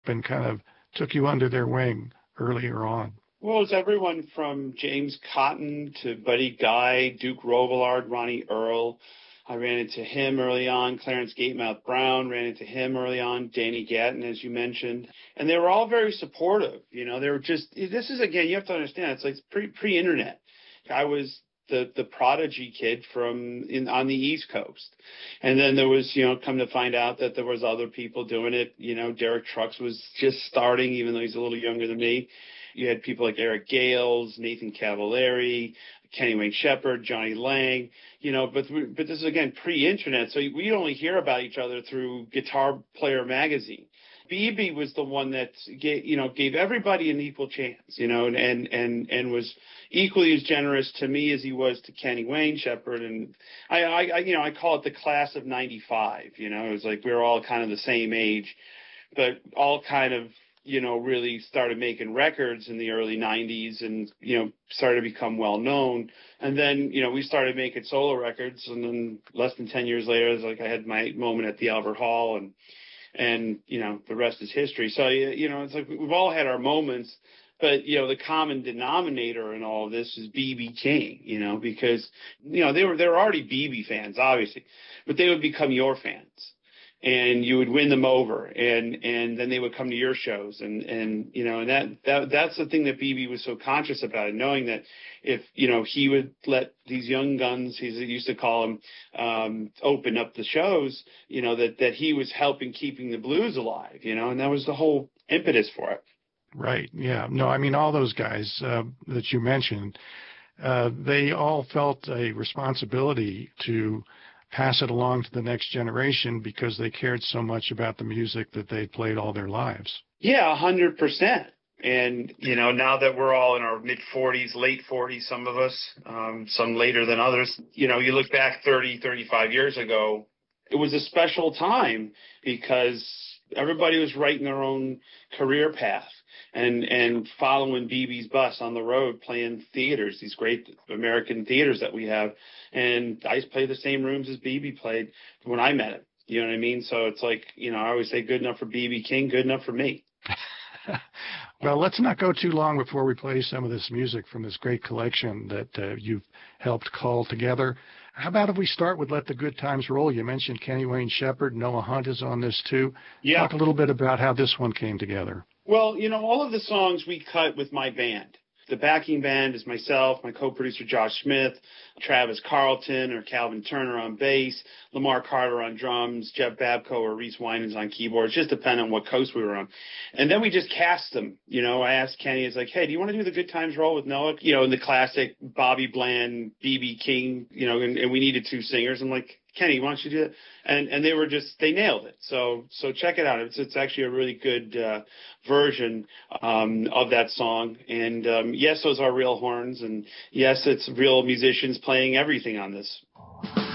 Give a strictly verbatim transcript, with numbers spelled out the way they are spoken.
and kind of took you under their wing earlier on? Well, it's everyone from James Cotton to Buddy Guy, Duke Robillard, Ronnie Earl. I ran into him early on. Clarence Gatemouth Brown, ran into him early on. Danny Gatton, as you mentioned. And they were all very supportive. You know, they were just, this is, again, you have to understand, it's like pre, pre-internet. I was the, the prodigy kid from in, on the East Coast. And then there was, you know, come to find out that there was other people doing it. You know, Derek Trucks was just starting, even though he's a little younger than me. You had people like Eric Gales, Nathan Cavallari, Kenny Wayne Shepherd, Johnny Lang, you know, but but this is, again, pre-internet, so we only hear about each other through Guitar Player magazine. B B was the one that gave, you know, gave everybody an equal chance, you know, and, and, and was equally as generous to me as he was to Kenny Wayne Shepherd. And I, I, you know, I call it the class of ninety-five, you know, it was like we were all kind of the same age, but all kind of, you know, really started making records in the early nineties and, you know, started to become well known. And then, you know, we started making solo records. And then less than ten years later, it was like I had my moment at the Albert Hall, and, and, you know, the rest is history. So, you know, it's like we've all had our moments, but, you know, the common denominator in all of this is B B King, you know, because, you know, they were, they were already B B fans, obviously, but they would become your fans. And you would win them over, and, and then they would come to your shows, and, and you know, and that, that that's the thing that B B was so conscious about, and knowing that if, you know, he would let these young guns, he used to call them, um, open up the shows, you know, that, that he was helping keeping the blues alive, you know, and that was the whole impetus for it. Right. Yeah. No, I mean, all those guys uh, that you mentioned, uh, they all felt a responsibility to pass it along to the next generation because they cared so much about the music that they'd played all their lives. Yeah, a hundred percent. And, you know, now that we're all in our mid forties, late forties, some of us, um, some later than others, you know, you look back thirty, thirty-five years ago, it was a special time because everybody was writing their own career path and, and following B B's bus on the road, playing theaters, these great American theaters that we have. And I played the same rooms as B B played when I met him. You know what I mean? So it's like, you know, I always say good enough for B B King, good enough for me. Well, let's not go too long before we play some of this music from this great collection that uh, you've helped call together. How about if we start with Let the Good Times Roll? You mentioned Kenny Wayne Shepherd. Noah Hunt is on this too. Yeah. Talk a little bit about how this one came together. Well, you know, all of the songs we cut with my band. The backing band is myself, my co-producer Josh Smith, Travis Carlton or Calvin Turner on bass, Lamar Carter on drums, Jeff Babco or Reese Winans on keyboards, just depending on what coast we were on. And then we just cast them. You know, I asked Kenny, it's like, hey, do you want to do the Good Times Roll with Noah? You know, in the classic Bobby Bland, B B King, you know, and, and we needed two singers. I'm like, Kenny, why don't you do it? And and they were just, they nailed it. So so check it out. It's it's actually a really good uh, version um, of that song. And um, yes, those are real horns. And yes, it's real musicians playing everything on this.